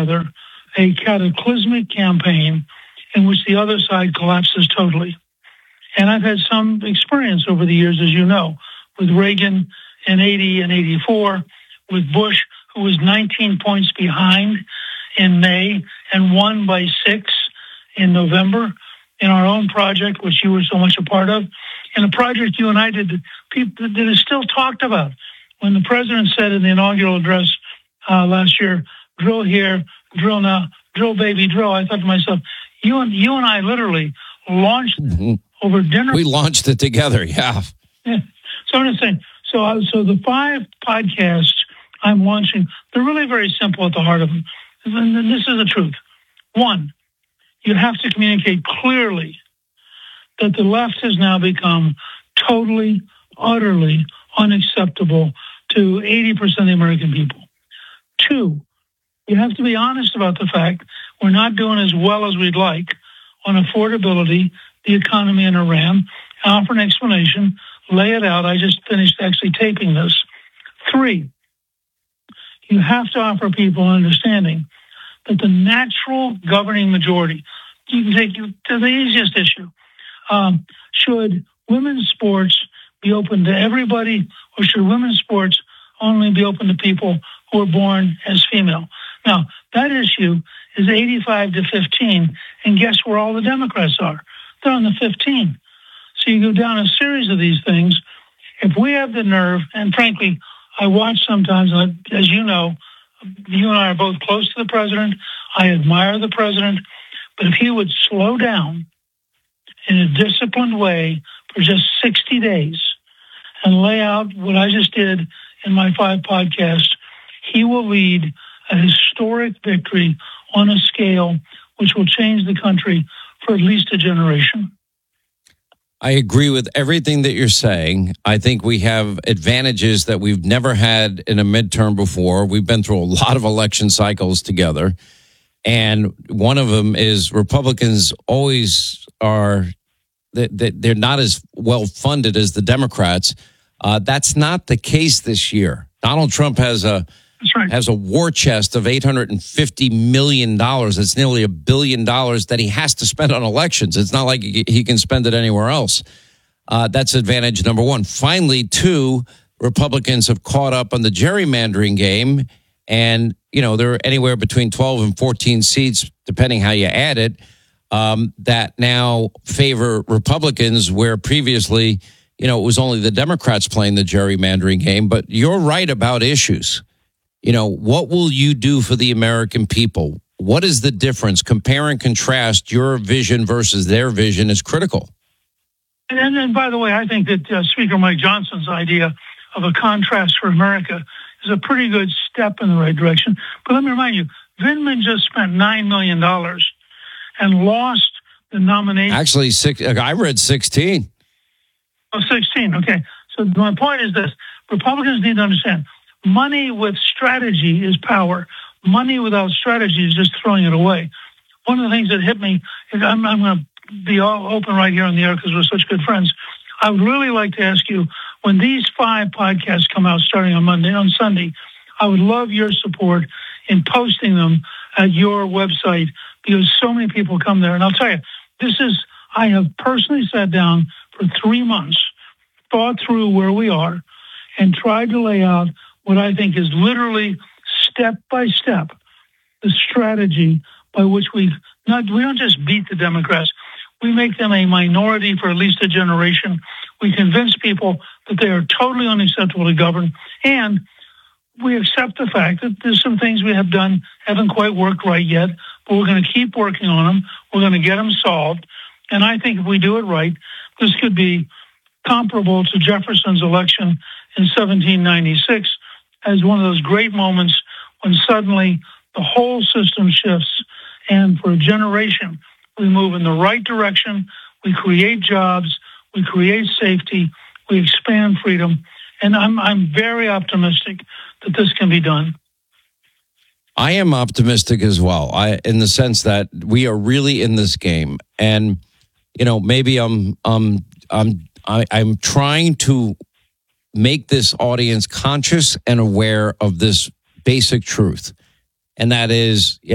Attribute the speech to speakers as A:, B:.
A: together a cataclysmic campaign in which the other side collapses totally. And I've had some experience over the years, as you know, with Reagan in 80 and 84, with Bush, who was 19 points behind in May and won by 6 in November, in our own project, which you were so much a part of, and a project you and I did that is still talked about. When the president said in the inaugural address last year, drill here, drill now, drill baby, drill, I thought to myself, you and I literally launched over dinner.
B: We launched it together, yeah.
A: So I'm just saying, so the 5 podcasts I'm launching, they're really very simple at the heart of them. And this is the truth. 1, you have to communicate clearly that the left has now become totally, utterly unacceptable to 80% of the American people. 2, you have to be honest about the fact we're not doing as well as we'd like on affordability, the economy in Iran, offer an explanation, lay it out. I just finished actually taping this. 3, you have to offer people an understanding that the natural governing majority, you can take you to the easiest issue, should women's sports be open to everybody, or should women's sports only be open to people who are born as female? Now, that issue is 85 to 15, and guess where all the Democrats are? They're on the 15. So you go down a series of these things. If we have the nerve, and frankly, I watch sometimes, as you know, you and I are both close to the president. I admire the president. But if he would slow down in a disciplined way for just 60 days and lay out what I just did in my 5 podcasts, he will lead a historic victory on a scale which will change the country for at least a generation.
B: I agree with everything that you're saying. I think we have advantages that we've never had in a midterm before. We've been through a lot of election cycles together. And one of them is Republicans always are, they're not as well funded as the Democrats. That's not the case this year. Donald Trump has a war chest of $850 million. It's nearly $1 billion that he has to spend on elections. It's not like he can spend it anywhere else. That's advantage number 1. Finally, 2, Republicans have caught up on the gerrymandering game. And, you know, there are anywhere between 12 and 14 seats, depending how you add it, that now favor Republicans, where previously, you know, it was only the Democrats playing the gerrymandering game. But you're right about issues. You know, what will you do for the American people? What is the difference? Compare and contrast your vision versus their vision is critical.
A: And then, by the way, I think that Speaker Mike Johnson's idea of a contrast for America is a pretty good step in the right direction. But let me remind you, Vindman just spent $9 million and lost the nomination.
B: Actually, I read 16.
A: Oh, 16. Okay. So my point is this. Republicans need to understand money with strategy is power. Money without strategy is just throwing it away. One of the things that hit me, I'm going to be all open right here on the air because we're such good friends. I would really like to ask you, when these 5 podcasts come out starting on Sunday, I would love your support in posting them at your website because so many people come there. And I'll tell you, I have personally sat down for 3 months, thought through where we are, and tried to lay out what I think is literally step by step the strategy by which we don't just beat the Democrats. We make them a minority for at least a generation. We convince people that they are totally unacceptable to govern. And we accept the fact that there's some things we have done haven't quite worked right yet, but we're going to keep working on them. We're going to get them solved. And I think if we do it right, this could be comparable to Jefferson's election in 1796 as one of those great moments when suddenly the whole system shifts. And for a generation, we move in the right direction. We create jobs. We create safety. We expand freedom. And I'm very optimistic that this can be done.
B: I am optimistic as well. In the sense that we are really in this game. And, you know, maybe I'm trying to make this audience conscious and aware of this basic truth. And that is,